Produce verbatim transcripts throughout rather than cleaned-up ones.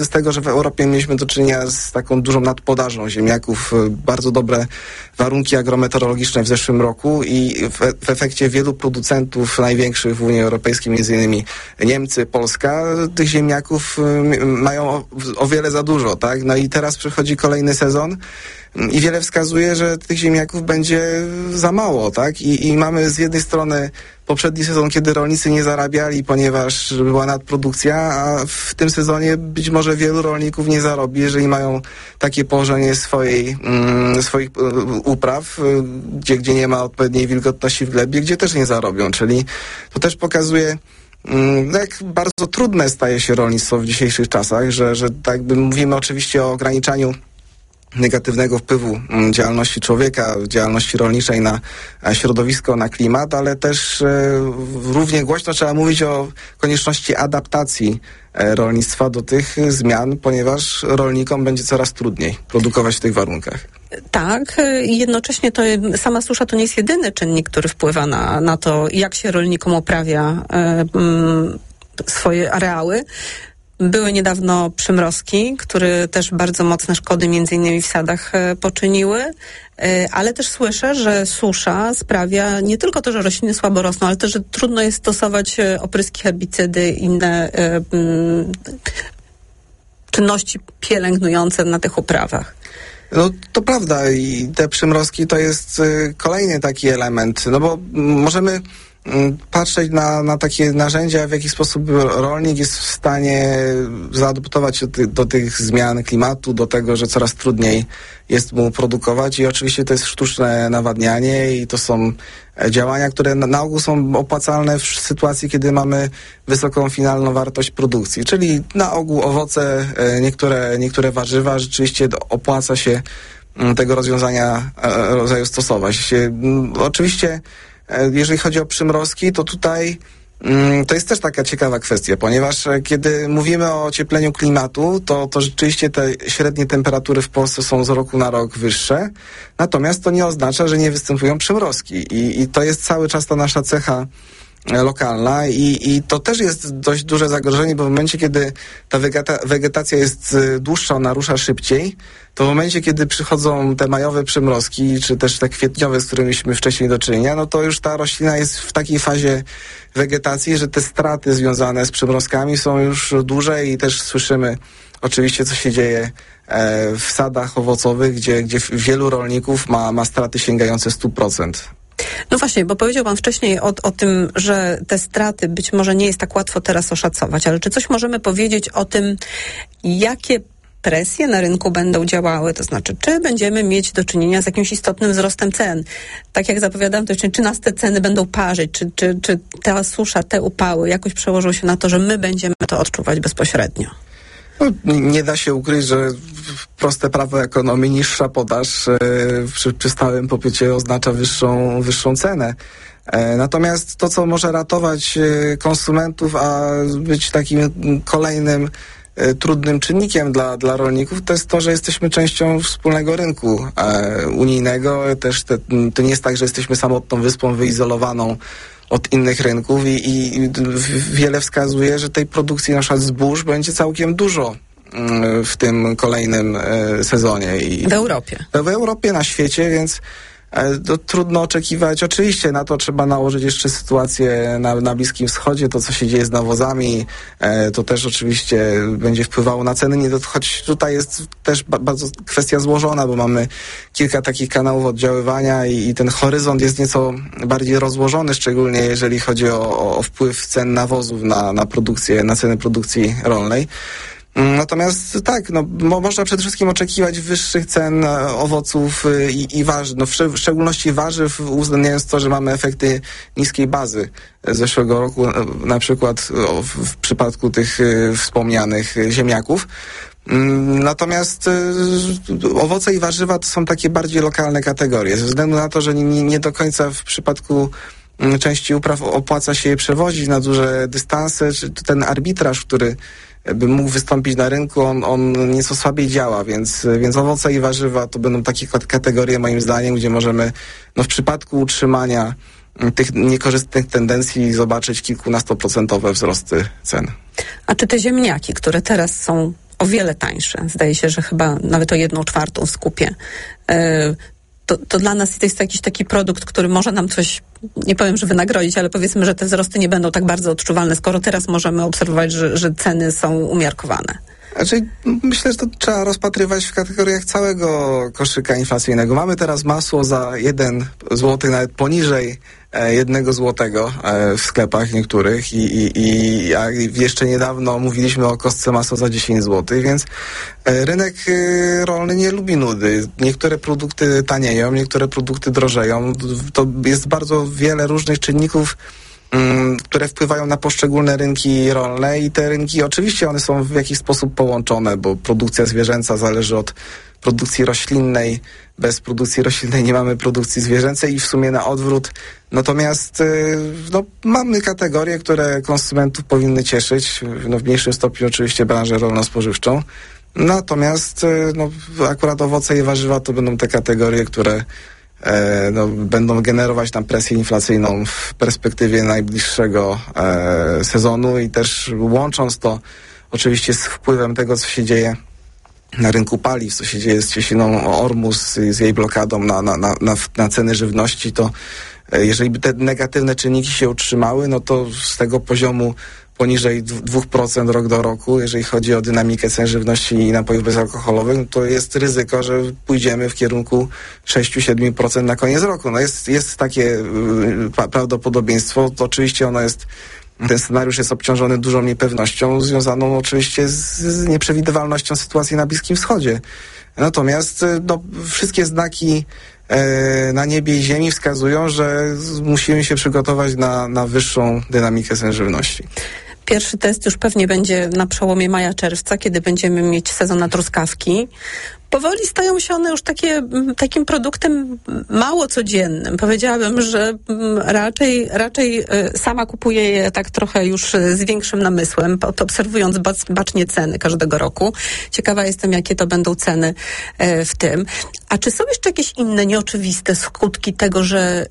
z tego, że w Europie mieliśmy do czynienia z taką dużą nadpodażą ziemniaków, bardzo dobre warunki agrometeorologiczne w zeszłym roku i w, w efekcie wielu producentów największych w Unii Europejskiej, między innymi Niemcy, Polska, tych ziemniaków mają o, o wiele za dużo, tak? No i teraz przychodzi kolejny sezon i wiele wskazuje, że tych ziemniaków będzie za mało, tak? I, i mamy z jednej strony poprzedni sezon, kiedy rolnicy nie zarabiali, ponieważ była nadprodukcja, a w tym sezonie być może wielu rolników nie zarobi, jeżeli mają takie położenie swojej, mm, swoich upraw, gdzie, gdzie nie ma odpowiedniej wilgotności w glebie, gdzie też nie zarobią. Czyli to też pokazuje, mm, jak bardzo trudne staje się rolnictwo w dzisiejszych czasach, że, że tak jakby mówimy oczywiście o ograniczaniu negatywnego wpływu działalności człowieka, działalności rolniczej na środowisko, na klimat, ale też e, równie głośno trzeba mówić o konieczności adaptacji e, rolnictwa do tych zmian, ponieważ rolnikom będzie coraz trudniej produkować w tych warunkach. Tak, i jednocześnie to sama susza to nie jest jedyny czynnik, który wpływa na, na to, jak się rolnikom uprawia e, m, swoje areały. Były niedawno przymrozki, które też bardzo mocne szkody między innymi w sadach e, poczyniły, e, ale też słyszę, że susza sprawia nie tylko to, że rośliny słabo rosną, ale też, że trudno jest stosować e, opryski, herbicydy, inne e, m, czynności pielęgnujące na tych uprawach. No to prawda i te przymrozki to jest y, kolejny taki element, no bo możemy patrzeć na, na takie narzędzia, w jaki sposób rolnik jest w stanie zaadaptować się do, do tych zmian klimatu, do tego, że coraz trudniej jest mu produkować i oczywiście to jest sztuczne nawadnianie i to są działania, które na, na ogół są opłacalne w sytuacji, kiedy mamy wysoką finalną wartość produkcji, czyli na ogół owoce, niektóre, niektóre warzywa, rzeczywiście opłaca się tego rozwiązania rodzaju stosować. Oczywiście jeżeli chodzi o przymrozki, to tutaj mm, to jest też taka ciekawa kwestia, ponieważ kiedy mówimy o ociepleniu klimatu, to, to rzeczywiście te średnie temperatury w Polsce są z roku na rok wyższe, natomiast to nie oznacza, że nie występują przymrozki i, i to jest cały czas ta nasza cecha lokalna i, i to też jest dość duże zagrożenie, bo w momencie, kiedy ta wegeta, wegetacja jest dłuższa, ona rusza szybciej, to w momencie, kiedy przychodzą te majowe przymrozki, czy też te kwietniowe, z którymi mieliśmy wcześniej do czynienia, no to już ta roślina jest w takiej fazie wegetacji, że te straty związane z przymrozkami są już duże i też słyszymy oczywiście, co się dzieje e, w sadach owocowych, gdzie, gdzie wielu rolników ma, ma straty sięgające stu procent. No właśnie, bo powiedział pan wcześniej o, o tym, że te straty być może nie jest tak łatwo teraz oszacować, ale czy coś możemy powiedzieć o tym, jakie presje na rynku będą działały, to znaczy, czy będziemy mieć do czynienia z jakimś istotnym wzrostem cen? Tak jak zapowiadałam, to jeszcze, czy nas te ceny będą parzyć, czy, czy, czy ta susza, te upały jakoś przełożą się na to, że my będziemy to odczuwać bezpośrednio? No, nie da się ukryć, że proste prawo ekonomii, niższa podaż e, przy, przy stałym popycie oznacza wyższą, wyższą cenę. E, natomiast to, co może ratować e, konsumentów, a być takim kolejnym e, trudnym czynnikiem dla, dla rolników, to jest to, że jesteśmy częścią wspólnego rynku e, unijnego. Też te, to nie jest tak, że jesteśmy samotną wyspą wyizolowaną od innych rynków i, i wiele wskazuje, że tej produkcji na przykład zbóż będzie całkiem dużo w tym kolejnym sezonie. I w Europie. W Europie, na świecie, więc to trudno oczekiwać. Oczywiście na to trzeba nałożyć jeszcze sytuację na, na Bliskim Wschodzie, to co się dzieje z nawozami, to też oczywiście będzie wpływało na ceny, nie, choć tutaj jest też ba, bardzo kwestia złożona, bo mamy kilka takich kanałów oddziaływania i, i ten horyzont jest nieco bardziej rozłożony, szczególnie jeżeli chodzi o, o wpływ cen nawozów na, na produkcję, na ceny produkcji rolnej. Natomiast tak, no, mo, można przede wszystkim oczekiwać wyższych cen owoców i, i warzyw, no, w, w szczególności warzyw, uwzględniając to, że mamy efekty niskiej bazy z zeszłego roku, na przykład o, w, w przypadku tych y, wspomnianych ziemniaków. Natomiast y, owoce i warzywa to są takie bardziej lokalne kategorie, ze względu na to, że nie, nie do końca w przypadku y, części upraw opłaca się je przewozić na duże dystanse, czy ten arbitraż, który by mógł wystąpić na rynku, on, on nieco słabiej działa, więc, więc owoce i warzywa to będą takie kategorie moim zdaniem, gdzie możemy no, w przypadku utrzymania tych niekorzystnych tendencji zobaczyć kilkunastoprocentowe wzrosty cen. A czy te ziemniaki, które teraz są o wiele tańszy. Zdaje się, że chyba nawet o jedną czwartą w skupie. To, to dla nas to jest jakiś taki produkt, który może nam coś, nie powiem, że wynagrodzić, ale powiedzmy, że te wzrosty nie będą tak bardzo odczuwalne, skoro teraz możemy obserwować, że, że ceny są umiarkowane. Znaczy, myślę, że to trzeba rozpatrywać w kategoriach całego koszyka inflacyjnego. Mamy teraz masło za jeden złoty, nawet poniżej e, jednego złotego e, w sklepach niektórych i, i, i a jeszcze niedawno mówiliśmy o kostce masła za dziesięć złotych, więc e, rynek e, rolny nie lubi nudy. Niektóre produkty tanieją, niektóre produkty drożeją. To jest bardzo wiele różnych czynników, które wpływają na poszczególne rynki rolne i te rynki oczywiście one są w jakiś sposób połączone, bo produkcja zwierzęca zależy od produkcji roślinnej. Bez produkcji roślinnej nie mamy produkcji zwierzęcej i w sumie na odwrót. Natomiast no, mamy kategorie, które konsumentów powinny cieszyć, no, w mniejszym stopniu oczywiście branżę rolno-spożywczą. Natomiast no, akurat owoce i warzywa to będą te kategorie, które No, będą generować nam presję inflacyjną w perspektywie najbliższego e, sezonu i też łącząc to oczywiście z wpływem tego, co się dzieje na rynku paliw, co się dzieje z Cieśniną Ormus, z jej blokadą na, na, na, na, na ceny żywności, to e, jeżeli by te negatywne czynniki się utrzymały, no to z tego poziomu poniżej dwa procent rok do roku, jeżeli chodzi o dynamikę cen żywności i napojów bezalkoholowych, no to jest ryzyko, że pójdziemy w kierunku sześć do siedmiu procent na koniec roku. No jest, jest takie y, prawdopodobieństwo. To oczywiście ono jest, ten scenariusz jest obciążony dużą niepewnością, związaną oczywiście z, z nieprzewidywalnością sytuacji na Bliskim Wschodzie. Natomiast no, wszystkie znaki e, na niebie i ziemi wskazują, że musimy się przygotować na, na wyższą dynamikę cen żywności. Pierwszy test już pewnie będzie na przełomie maja-czerwca, kiedy będziemy mieć sezon na truskawki. Powoli stają się one już takie, takim produktem mało codziennym. Powiedziałabym, że raczej, raczej sama kupuję je tak trochę już z większym namysłem, obserwując bacznie ceny każdego roku. Ciekawa jestem, jakie to będą ceny w tym. A czy są jeszcze jakieś inne nieoczywiste skutki tego, że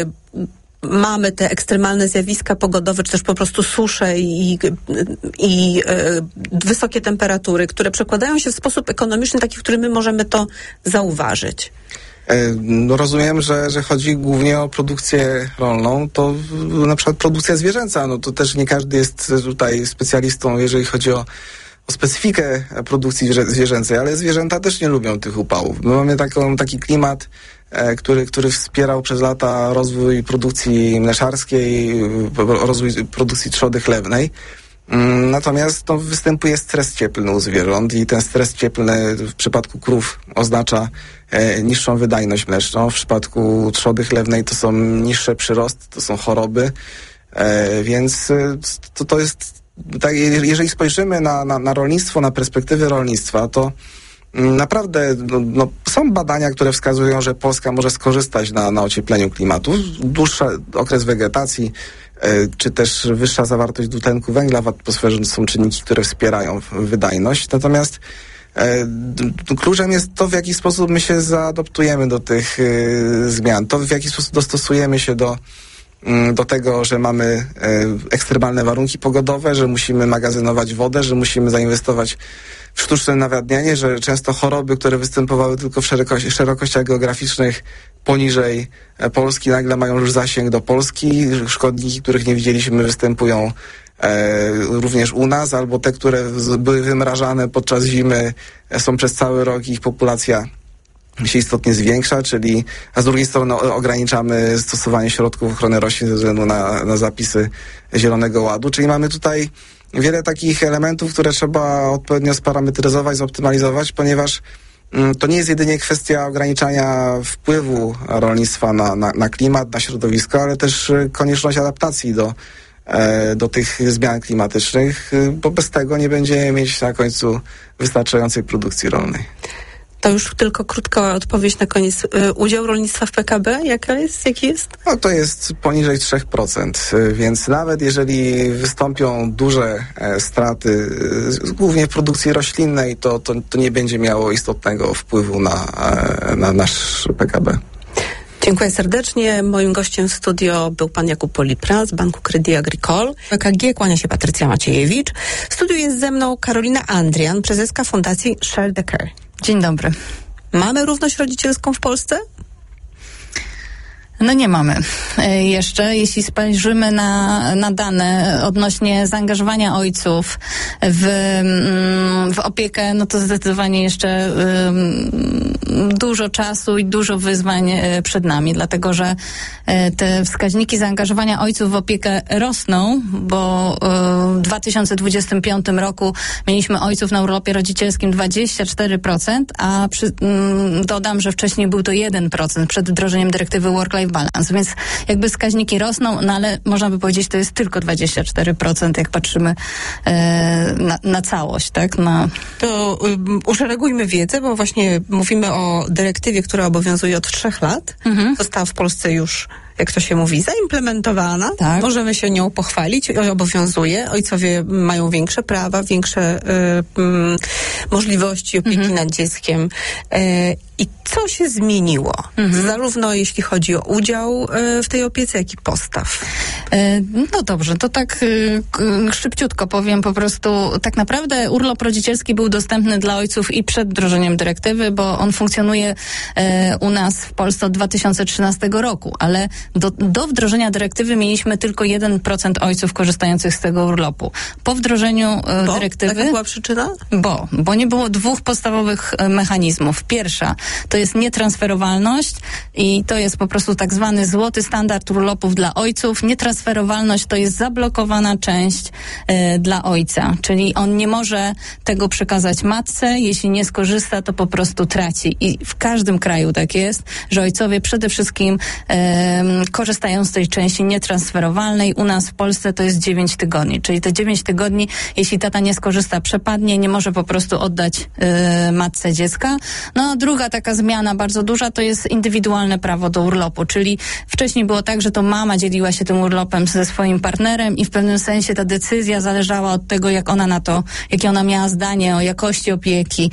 mamy te ekstremalne zjawiska pogodowe, czy też po prostu susze i, i e, wysokie temperatury, które przekładają się w sposób ekonomiczny, taki, w którym my możemy to zauważyć? No rozumiem, że, że chodzi głównie o produkcję rolną, to na przykład produkcja zwierzęca, no to też nie każdy jest tutaj specjalistą, jeżeli chodzi o o specyfikę produkcji zwierzęcej, ale zwierzęta też nie lubią tych upałów. My mamy taką, taki klimat, e, który, który wspierał przez lata rozwój produkcji mleczarskiej, rozwój produkcji trzody chlewnej. Mm, natomiast no, występuje stres cieplny u zwierząt i ten stres cieplny w przypadku krów oznacza e, niższą wydajność mleczną. W przypadku trzody chlewnej to są niższe przyrosty, to są choroby, e, więc to, to jest tak, jeżeli spojrzymy na, na, na rolnictwo, na perspektywy rolnictwa, to naprawdę no, no, są badania, które wskazują, że Polska może skorzystać na, na ociepleniu klimatu. Dłuższy okres wegetacji, y, czy też wyższa zawartość dwutlenku węgla w atmosferze są czynniki, które wspierają wydajność. Natomiast y, kluczem jest to, w jaki sposób my się zaadoptujemy do tych y, zmian, to w jaki sposób dostosujemy się do do tego, że mamy e, ekstremalne warunki pogodowe, że musimy magazynować wodę, że musimy zainwestować w sztuczne nawadnianie, że często choroby, które występowały tylko w szerokości, szerokościach geograficznych poniżej Polski, nagle mają już zasięg do Polski. Szkodniki, których nie widzieliśmy, występują e, również u nas, albo te, które z, były wymrażane podczas zimy, są przez cały rok, ich populacja się istotnie zwiększa, czyli a z drugiej strony ograniczamy stosowanie środków ochrony roślin ze względu na, na zapisy Zielonego Ładu, czyli mamy tutaj wiele takich elementów, które trzeba odpowiednio sparametryzować, zoptymalizować, ponieważ mm, to nie jest jedynie kwestia ograniczania wpływu rolnictwa na, na, na klimat, na środowisko, ale też konieczność adaptacji do, e, do tych zmian klimatycznych, bo bez tego nie będziemy mieć na końcu wystarczającej produkcji rolnej. To już tylko krótka odpowiedź na koniec. Udział rolnictwa w P K B? Jaka jest? Jaki jest? No to jest poniżej trzy procent, więc nawet jeżeli wystąpią duże e, straty, e, głównie w produkcji roślinnej, to, to, to nie będzie miało istotnego wpływu na, e, na nasz P K B. Dziękuję serdecznie. Moim gościem w studio był pan Jakub Polipra z Banku Crédit Agricole. W E K G kłania się Patrycja Maciejewicz. W studiu jest ze mną Karolina Andrian, prezeska Fundacji Share the Care. Dzień dobry. Mamy równość rodzicielską w Polsce? No nie mamy e, jeszcze. Jeśli spojrzymy na, na dane odnośnie zaangażowania ojców w, w opiekę, no to zdecydowanie jeszcze um, dużo czasu i dużo wyzwań e, przed nami, dlatego że e, te wskaźniki zaangażowania ojców w opiekę rosną, bo e, w dwa tysiące dwudziestym piątym roku mieliśmy ojców na urlopie rodzicielskim dwadzieścia cztery procent, a przy, m, dodam, że wcześniej był to jeden procent przed wdrożeniem dyrektywy Work-Life Balance, więc jakby wskaźniki rosną, no ale można by powiedzieć, to jest tylko dwadzieścia cztery procent, jak patrzymy e, na, na całość, tak? Na... To um, uszeregujmy wiedzę, bo właśnie mówimy o dyrektywie, która obowiązuje od trzech lat. Mhm. Została w Polsce już, jak to się mówi, zaimplementowana. Tak. Możemy się nią pochwalić. Obowiązuje. Ojcowie mają większe prawa, większe y, y, możliwości opieki mhm. nad dzieckiem. Y, I co się zmieniło? Mhm. Zarówno jeśli chodzi o udział y, w tej opiece, jak i postaw. Y, no dobrze, to tak y, szybciutko powiem po prostu. Tak naprawdę urlop rodzicielski był dostępny dla ojców i przed wdrożeniem dyrektywy, bo on funkcjonuje y, u nas w Polsce od dwa tysiące trzynastego roku, ale Do, do wdrożenia dyrektywy mieliśmy tylko jeden procent ojców korzystających z tego urlopu. Po wdrożeniu e, bo? dyrektywy... Jaka była przyczyna? Bo, bo nie było dwóch podstawowych e, mechanizmów. Pierwsza to jest nietransferowalność i to jest po prostu tak zwany złoty standard urlopów dla ojców. Nietransferowalność to jest zablokowana część e, dla ojca, czyli on nie może tego przekazać matce. Jeśli nie skorzysta, to po prostu traci. I w każdym kraju tak jest, że ojcowie przede wszystkim e, korzystają z tej części nietransferowalnej. U nas w Polsce to jest dziewięć tygodni, czyli te dziewięć tygodni, jeśli tata nie skorzysta, przepadnie, nie może po prostu oddać y, matce dziecka. No a druga taka zmiana bardzo duża to jest indywidualne prawo do urlopu, czyli wcześniej było tak, że to mama dzieliła się tym urlopem ze swoim partnerem i w pewnym sensie ta decyzja zależała od tego, jak ona na to, jakie ona miała zdanie o jakości opieki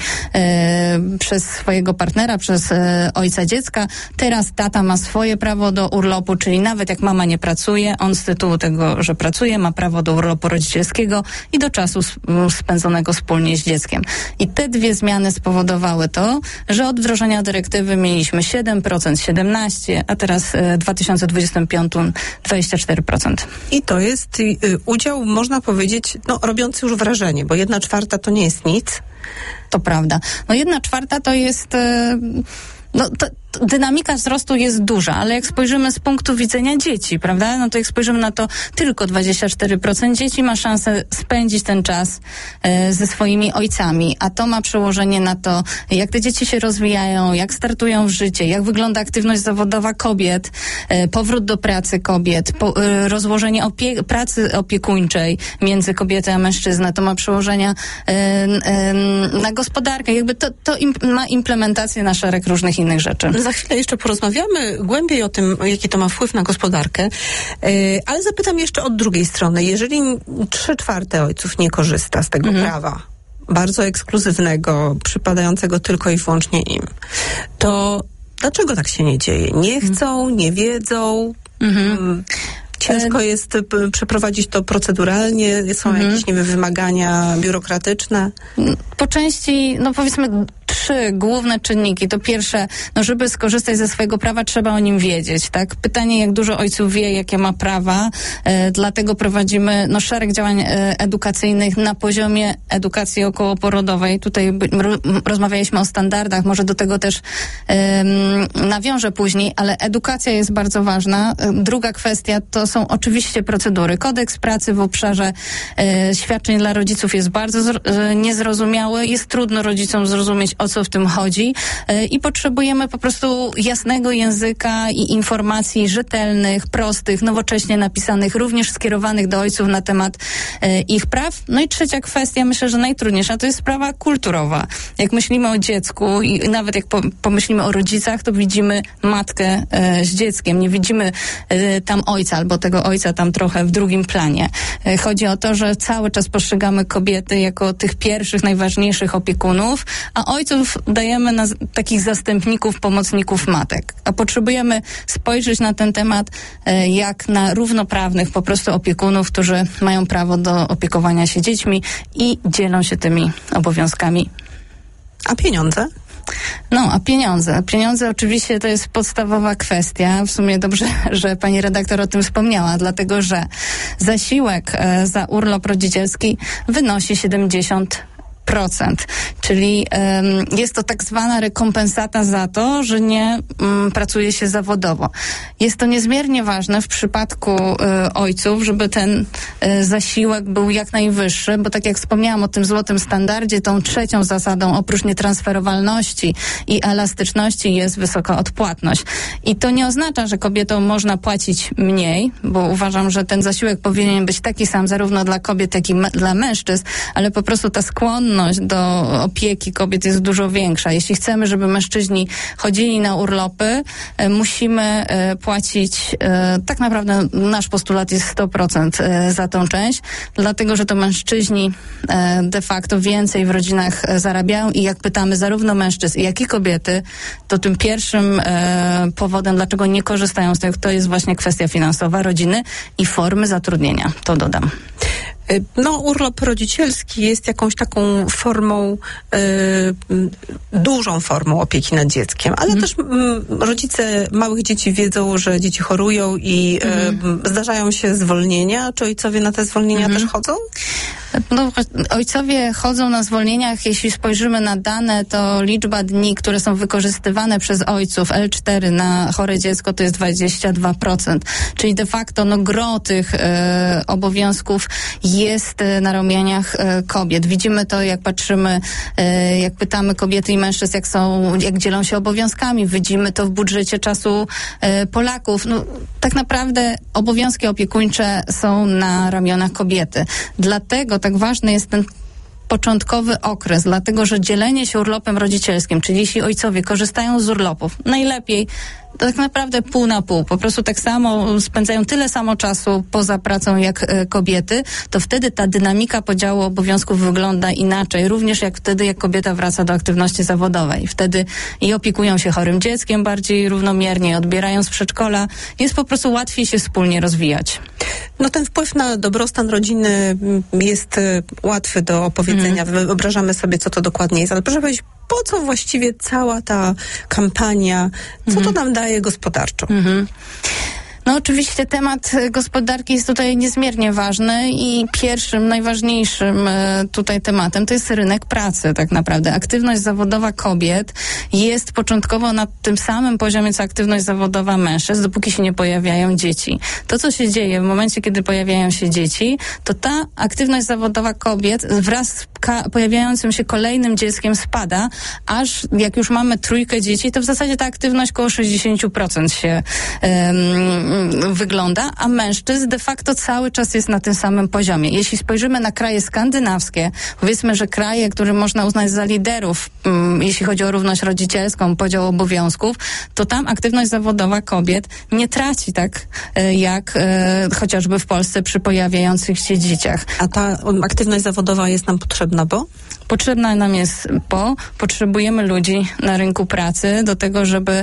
y, przez swojego partnera, przez y, ojca dziecka. Teraz tata ma swoje prawo do urlopu, czyli nawet jak mama nie pracuje, on z tytułu tego, że pracuje, ma prawo do urlopu rodzicielskiego i do czasu spędzonego wspólnie z dzieckiem. I te dwie zmiany spowodowały to, że od wdrożenia dyrektywy mieliśmy siedem procent, siedemnaście procent, a teraz w dwa tysiące dwudziestym piątym dwadzieścia cztery procent. I to jest y, udział, można powiedzieć, no robiący już wrażenie, bo jedna czwarta to nie jest nic. To prawda. No jedna czwarta to jest... Y, no to dynamika wzrostu jest duża, ale jak spojrzymy z punktu widzenia dzieci, prawda, no to jak spojrzymy na to, tylko dwadzieścia cztery procent dzieci ma szansę spędzić ten czas e, ze swoimi ojcami, a to ma przełożenie na to, jak te dzieci się rozwijają, jak startują w życie, jak wygląda aktywność zawodowa kobiet, e, powrót do pracy kobiet, po, e, rozłożenie opie- pracy opiekuńczej między kobietę a mężczyznę, to ma przełożenia e, e, na gospodarkę, jakby to, to im, ma implementację na szereg różnych innych rzeczy. Za chwilę jeszcze porozmawiamy głębiej o tym, jaki to ma wpływ na gospodarkę, yy, ale zapytam jeszcze od drugiej strony. Jeżeli trzy czwarte ojców nie korzysta z tego mhm. prawa, bardzo ekskluzywnego, przypadającego tylko i wyłącznie im, to dlaczego tak się nie dzieje? Nie chcą, nie wiedzą? Mhm. Ciężko jest p- przeprowadzić to proceduralnie? Są mhm. jakieś, nie wiem, wymagania biurokratyczne? Po części, no powiedzmy, trzy główne czynniki. To pierwsze, no żeby skorzystać ze swojego prawa, trzeba o nim wiedzieć, tak? Pytanie, jak dużo ojców wie, jakie ma prawa, e, dlatego prowadzimy no szereg działań e, edukacyjnych na poziomie edukacji okołoporodowej. Tutaj by, ro, rozmawialiśmy o standardach, może do tego też e, nawiążę później, ale edukacja jest bardzo ważna. E, druga kwestia to są oczywiście procedury. Kodeks pracy w obszarze e, świadczeń dla rodziców jest bardzo zro, e, niezrozumiały. Jest trudno rodzicom zrozumieć, o co w tym chodzi e, i potrzebujemy po prostu jasnego języka i informacji rzetelnych, prostych, nowocześnie napisanych, również skierowanych do ojców na temat e, ich praw. No i trzecia kwestia, myślę, że najtrudniejsza, to jest sprawa kulturowa. Jak myślimy o dziecku i nawet jak po, pomyślimy o rodzicach, to widzimy matkę e, z dzieckiem. Nie widzimy e, tam ojca, albo tego ojca tam trochę w drugim planie. E, chodzi o to, że cały czas postrzegamy kobiety jako tych pierwszych, najważniejszych opiekunów, a ojców ojców dajemy na takich zastępników, pomocników matek, a potrzebujemy spojrzeć na ten temat e, jak na równoprawnych po prostu opiekunów, którzy mają prawo do opiekowania się dziećmi i dzielą się tymi obowiązkami. A pieniądze? No, a pieniądze. Pieniądze oczywiście to jest podstawowa kwestia. W sumie dobrze, że pani redaktor o tym wspomniała, dlatego że zasiłek e, za urlop rodzicielski wynosi siedemdziesiąt procent, czyli um, jest to tak zwana rekompensata za to, że nie um, pracuje się zawodowo. Jest to niezmiernie ważne w przypadku e, ojców, żeby ten e, zasiłek był jak najwyższy, bo tak jak wspomniałam o tym złotym standardzie, tą trzecią zasadą oprócz nietransferowalności i elastyczności jest wysoka odpłatność. I to nie oznacza, że kobietom można płacić mniej, bo uważam, że ten zasiłek powinien być taki sam zarówno dla kobiet, jak i me- dla mężczyzn, ale po prostu ta skłonność do opieki kobiet jest dużo większa. Jeśli chcemy, żeby mężczyźni chodzili na urlopy, e, musimy e, płacić, e, tak naprawdę nasz postulat jest sto procent e, za tą część, dlatego, że to mężczyźni e, de facto więcej w rodzinach e, zarabiają i jak pytamy zarówno mężczyzn, jak i kobiety, to tym pierwszym e, powodem, dlaczego nie korzystają z tego, to jest właśnie kwestia finansowa rodziny i formy zatrudnienia. To dodam. No, urlop rodzicielski jest jakąś taką formą, y, dużą formą opieki nad dzieckiem, ale mm. też y, rodzice małych dzieci wiedzą, że dzieci chorują i mm. y, zdarzają się zwolnienia. Czy ojcowie na te zwolnienia mm. też chodzą? No, ojcowie chodzą na zwolnieniach. Jeśli spojrzymy na dane, to liczba dni, które są wykorzystywane przez ojców L cztery na chore dziecko to jest dwadzieścia dwa procent. Czyli de facto no, gro tych e, obowiązków jest e, na ramieniach e, kobiet. Widzimy to, jak patrzymy, e, jak pytamy kobiety i mężczyzn, jak są, jak dzielą się obowiązkami. Widzimy to w budżecie czasu e, Polaków. No, tak naprawdę obowiązki opiekuńcze są na ramionach kobiety. Dlatego tak ważny jest ten początkowy okres, dlatego że dzielenie się urlopem rodzicielskim, czyli jeśli ojcowie korzystają z urlopów, najlepiej tak naprawdę pół na pół, po prostu tak samo spędzają tyle samo czasu poza pracą jak e, kobiety, to wtedy ta dynamika podziału obowiązków wygląda inaczej, również jak wtedy, jak kobieta wraca do aktywności zawodowej. Wtedy i opiekują się chorym dzieckiem bardziej równomiernie, odbierają z przedszkola, jest po prostu łatwiej się wspólnie rozwijać. No ten wpływ na dobrostan rodziny jest y, łatwy do opowiedzenia. Mm. Wyobrażamy sobie, co to dokładnie jest, ale proszę powiedzieć, po co właściwie cała ta kampania, co mm. to nam daje gospodarczo? Mm-hmm. No oczywiście temat gospodarki jest tutaj niezmiernie ważny i pierwszym, najważniejszym tutaj tematem to jest rynek pracy tak naprawdę. Aktywność zawodowa kobiet jest początkowo na tym samym poziomie, co aktywność zawodowa mężczyzn, dopóki się nie pojawiają dzieci. To, co się dzieje w momencie, kiedy pojawiają się dzieci, to ta aktywność zawodowa kobiet wraz z ka- pojawiającym się kolejnym dzieckiem spada, aż jak już mamy trójkę dzieci, to w zasadzie ta aktywność koło sześćdziesiąt procent się um, wygląda, a mężczyzn de facto cały czas jest na tym samym poziomie. Jeśli spojrzymy na kraje skandynawskie, powiedzmy, że kraje, które można uznać za liderów, um, jeśli chodzi o równość rodzicielską, podział obowiązków, to tam aktywność zawodowa kobiet nie traci tak e, jak e, chociażby w Polsce przy pojawiających się dzieciach. A ta um, aktywność zawodowa jest nam potrzebna, bo? Potrzebna nam jest, bo potrzebujemy ludzi na rynku pracy do tego, żeby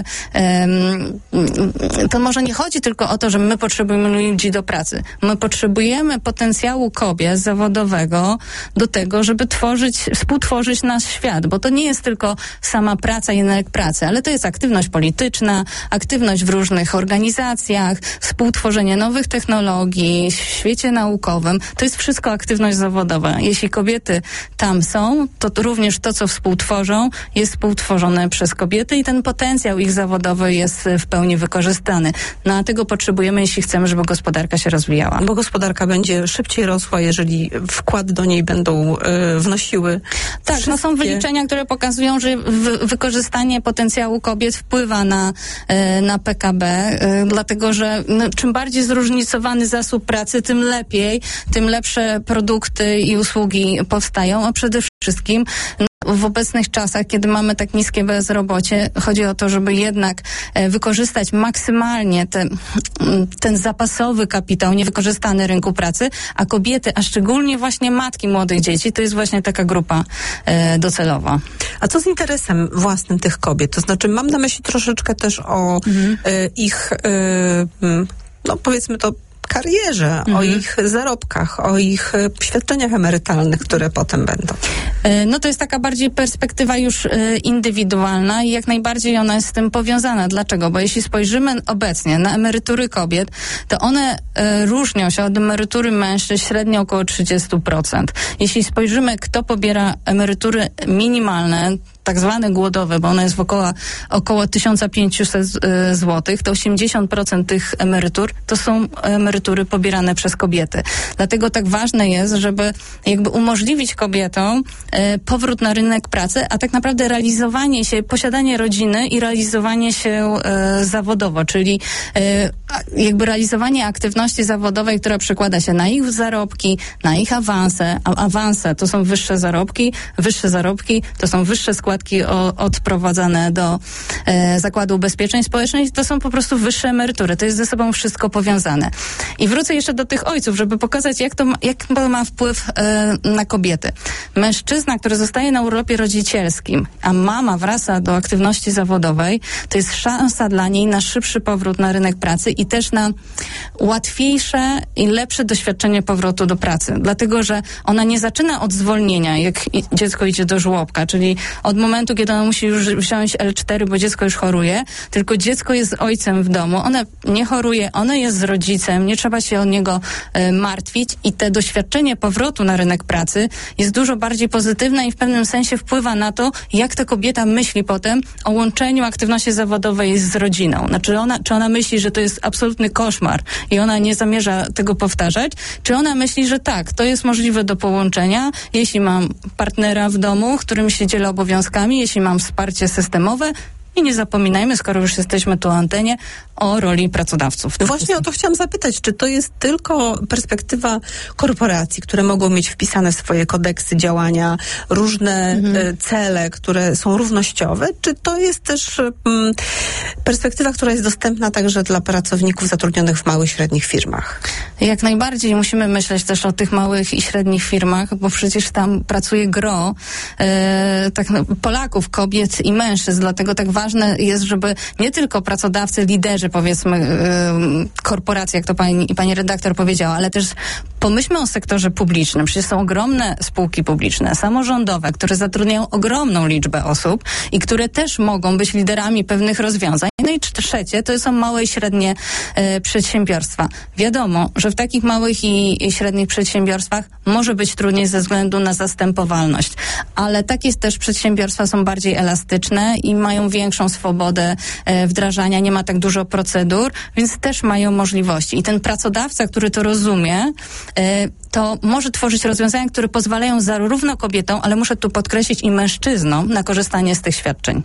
um, to może nie chodzi tylko o to, że my potrzebujemy ludzi do pracy. My potrzebujemy potencjału kobiet zawodowego do tego, żeby tworzyć, współtworzyć nasz świat, bo to nie jest tylko sama praca i rynek pracy, ale to jest aktywność polityczna, aktywność w różnych organizacjach, współtworzenie nowych technologii w świecie naukowym. To jest wszystko aktywność zawodowa. Jeśli kobiety tam są, to, to również to, co współtworzą, jest współtworzone przez kobiety i ten potencjał ich zawodowy jest w pełni wykorzystany. No a tego potrzebujemy, jeśli chcemy, żeby gospodarka się rozwijała. Bo gospodarka będzie szybciej rosła, jeżeli wkład do niej będą y, wnosiły. Tak, wszystkie... no są wyliczenia, które pokazują, że wy, wykorzystanie potencjału kobiet wpływa na, y, na P K B, y, dlatego że no, czym bardziej zróżnicowany zasób pracy, tym lepiej, tym lepsze produkty i usługi powstają, a przede wszystkim no, w obecnych czasach, kiedy mamy tak niskie bezrobocie, chodzi o to, żeby jednak e, wykorzystać maksymalnie te, ten zapasowy kapitał niewykorzystany rynku pracy, a kobiety, a szczególnie właśnie matki młodych dzieci, to jest właśnie taka grupa e, docelowa. A co z interesem własnym tych kobiet? To znaczy mam na myśli troszeczkę też o mhm. y, ich, y, no powiedzmy to, karierze, mhm. o ich zarobkach, o ich świadczeniach emerytalnych, które potem będą. No to jest taka bardziej perspektywa już indywidualna i jak najbardziej ona jest z tym powiązana. Dlaczego? Bo jeśli spojrzymy obecnie na emerytury kobiet, to one różnią się od emerytury mężczyzn średnio około trzydzieści procent. Jeśli spojrzymy, kto pobiera emerytury minimalne, tak zwane głodowe, bo one jest w około, około tysiąc pięćset złotych, to osiemdziesiąt procent tych emerytur to są emerytury pobierane przez kobiety. Dlatego tak ważne jest, żeby jakby umożliwić kobietom e, powrót na rynek pracy, a tak naprawdę realizowanie się, posiadanie rodziny i realizowanie się e, zawodowo, czyli e, jakby realizowanie aktywności zawodowej, która przekłada się na ich zarobki, na ich awanse, a awanse to są wyższe zarobki, wyższe zarobki to są wyższe składki O, odprowadzane do e, Zakładu Ubezpieczeń Społecznych, to są po prostu wyższe emerytury. To jest ze sobą wszystko powiązane. I wrócę jeszcze do tych ojców, żeby pokazać, jak to ma, jak to ma wpływ e, na kobiety. Mężczyzna, który zostaje na urlopie rodzicielskim, a mama wraca do aktywności zawodowej, to jest szansa dla niej na szybszy powrót na rynek pracy i też na łatwiejsze i lepsze doświadczenie powrotu do pracy. Dlatego, że ona nie zaczyna od zwolnienia, jak dziecko idzie do żłobka, czyli od momentu, kiedy ona musi już wziąć el cztery, bo dziecko już choruje, tylko dziecko jest z ojcem w domu, ona nie choruje, ona jest z rodzicem, nie trzeba się o niego e, martwić i te doświadczenie powrotu na rynek pracy jest dużo bardziej pozytywne i w pewnym sensie wpływa na to, jak ta kobieta myśli potem o łączeniu aktywności zawodowej z rodziną. Znaczy ona, czy ona myśli, że to jest absolutny koszmar i ona nie zamierza tego powtarzać, czy ona myśli, że tak, to jest możliwe do połączenia, jeśli mam partnera w domu, którym się dzielę obowiązkami, jeśli mam wsparcie systemowe i nie zapominajmy, skoro już jesteśmy tu o antenie, o roli pracodawców. Właśnie o to chciałam zapytać, czy to jest tylko perspektywa korporacji, które mogą mieć wpisane w swoje kodeksy działania różne mhm. cele, które są równościowe, czy to jest też mm, perspektywa, która jest dostępna także dla pracowników zatrudnionych w małych i średnich firmach? Jak najbardziej musimy myśleć też o tych małych i średnich firmach, bo przecież tam pracuje gro e, tak, no, Polaków, kobiet i mężczyzn, dlatego tak ważne jest, żeby nie tylko pracodawcy, liderzy, powiedzmy, yy, korporacje, jak to pani, pani redaktor powiedziała, ale też pomyślmy o sektorze publicznym. Przecież są ogromne spółki publiczne, samorządowe, które zatrudniają ogromną liczbę osób i które też mogą być liderami pewnych rozwiązań. No i trzecie, to są małe i średnie e, przedsiębiorstwa. Wiadomo, że w takich małych i, i średnich przedsiębiorstwach może być trudniej ze względu na zastępowalność, ale takie też przedsiębiorstwa są bardziej elastyczne i mają większą swobodę e, wdrażania, nie ma tak dużo procedur, więc też mają możliwości. I ten pracodawca, który to rozumie, e, to może tworzyć rozwiązania, które pozwalają zarówno kobietom, ale muszę tu podkreślić i mężczyznom na korzystanie z tych świadczeń.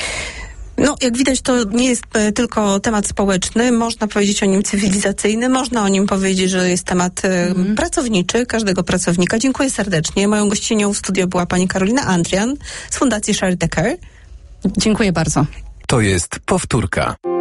No, jak widać, to nie jest e, tylko temat społeczny, można powiedzieć o nim cywilizacyjny, można o nim powiedzieć, że jest temat e, mm. pracowniczy, każdego pracownika. Dziękuję serdecznie. Moją gościnią w studio była pani Karolina Andrian z Fundacji Share the Care. Dziękuję bardzo. To jest powtórka.